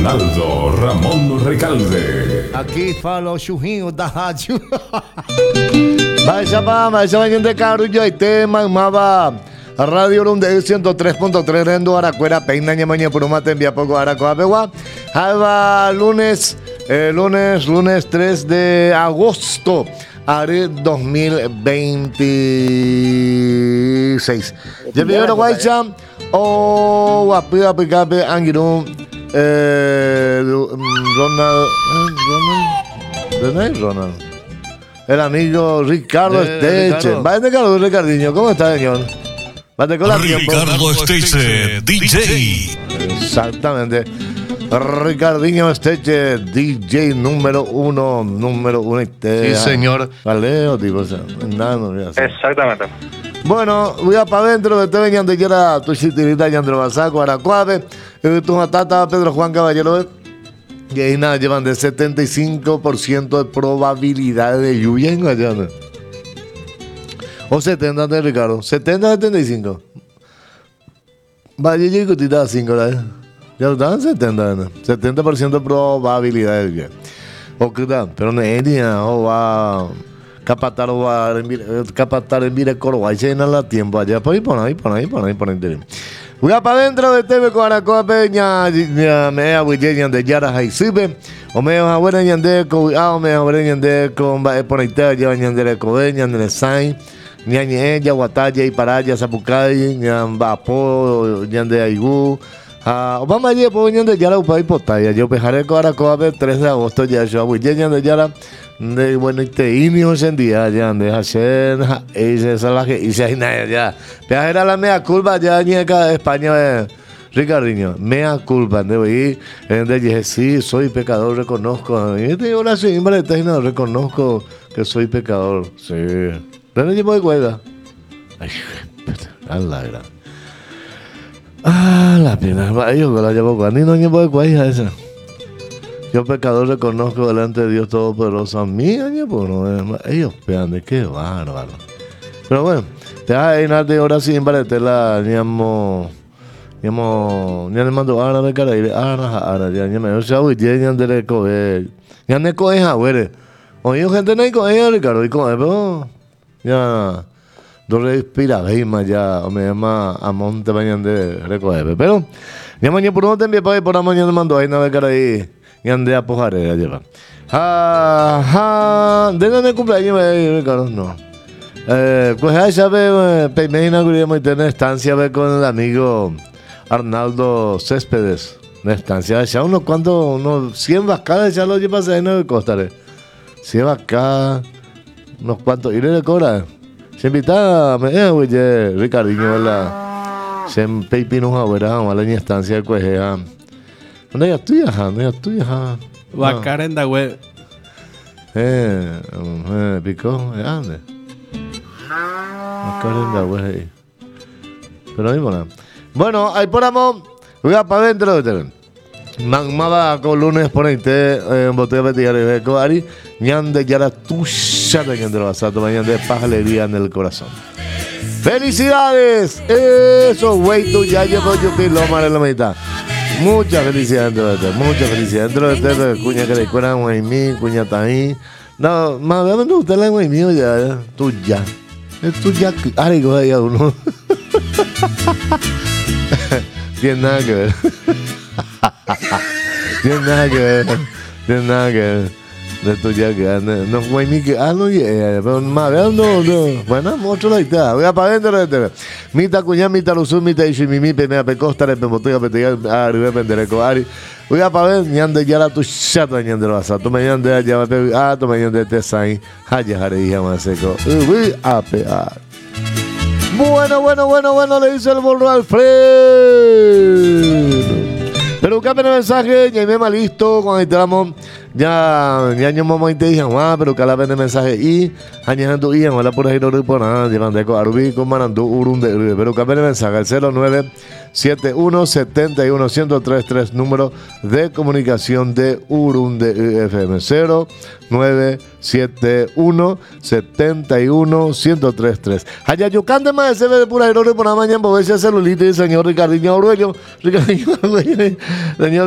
Arnaldo Ramón Recalde. Aquí falo Xujinho da rádio. Vai chamar gente caro de tema, mava. Radio Runde 103.3 Rendo Aracuera Peina Ñamaña por un mate envía poco Aracoa Pegua. Alba lunes 3 de agosto de 2026. Ya primero Guaycha o Guapia Picape Anguirón Ronald. El amigo Ricardo Esteche. Va de Carlos Ricardinho. ¿Cómo está, señor? Ricardo Esteche, DJ. Exactamente. Ricardinho Esteche, DJ número uno. Sí, señor. Valeo, tipo, Exactamente. Bueno, voy a para adentro de te venían de Yera, tu chitirita, Yandro Basaco, Aracuave, tu matata, Pedro Juan Caballero. Y ahí nada, llevan de 75% de probabilidad de lluvia en Guayana. O 70 de Ricardo. 70-75. Vaya y cutita 5, ¿verdad? Ya están 70% de probabilidad de lluvia. O que tal, pero no es ni o va capatar o va capatar en vire coro, va a llenar la tiempo allá. Por ahí. Voy a para adentro de TV con Aracoa Peña, me hago de Yara Jaisibe, o me hago a ñande con me hago a ñande con Ponite, lleva ñande de Cobe, ñande de Sain, ñañe, Yaguataya y Paraya, Zapucay, ñambapo, ñande Aigú. Obama ya por ñande Yara Upay Potaya, yo pejaré con Aracoa 3 de agosto, ya yo voy ñande Yara. De bueno, y te inios en día ya de hacer esa es la que hice ya era la mea culpa ya ni acá España Ricardinho mea culpa de hoy dije sí soy pecador reconozco y te digo la siempre no reconozco que soy pecador sí no llevo de cuenta ay a la gran la pena yo que la llevo ni no llevo de cuenta esa. Yo pecador reconozco delante de Dios Todopoderoso a mí, ellos pean, qué bárbaro. Pero bueno, te vas a llenar de horas sin baretela, ni le mando ahora de cara y ahora ya me o sea, hoy ya de coger, ya ne coge jagüere. Oye, gente no hay coge, Ricardo, y coge, pero ya dos respira, veis ya, o me llama a monte mañana de recoger, pero ya mañana por no te envíe para por la mañana mando ahí nada de cara ahí. Y andé a Pojare ya lleva. ¿De dónde cumpleaños Ricardo? No. Pues ahí sabe, me inauguramos y tener estancia con el amigo Arnaldo Céspedes. Una estancia, ya unos 100 vacas, ya lo llevas ahí en el costaré. 100 vacas, unos cuantos, y le cobra. Se invita a Ricardinho, ¿verdad? Se peipinos a ver a la estancia de Cuejea. No, ya estoy viajando. Bacar en la web. Picó, ¿dónde? Bacar en la web. Pero ahí bueno, ahí ponemos. Voy a para adentro de TV. Magmaba con lunes ponente botella de tiare con Ari. Ñande yara tuya de ñande basato mañana de pajalería en el corazón. ¡Felicidades! Eso, güey, tú ya llevo yo pilomar en la mitad. Muchas felicidades dentro de usted, cuña que le cueran Guaymí, cuña taí. No, más bien usted la Guaymí ya, tuya. Es tuya, algo ahí a uno. Tiene nada que ver. Tiene nada que ver. De tuya que no Guaymí que no pero más bien no. Bueno, mucho la idea. Voy a para adentro de TV. Mita cuña, mita luzú, mita ishimimi, pemea pecosta, repemotega, petegal, arriba, pendereco, ari. Voy a para ver, ñande ya la tu chata, ñande lo asa. Tome ñande allá, tome ñande te sain, haya jare, hija más seco. Voy a pegar. Bueno, le dice el borro Alfredo. Pero cambia el mensaje, ya me listo, cuando entramos, ya año mamá y te dije, pero que la vende mensaje y añejando y en la por ahí no por nada, llevando con Arubí con Manandú Urunde, pero cambia el mensaje al 0971-71-1033, número de comunicación de Urunde FM 0971-71-1033. Allá yo cante más ese de pura error por la mañana, porque ese celulito y señor Ricardinho Arguello, señor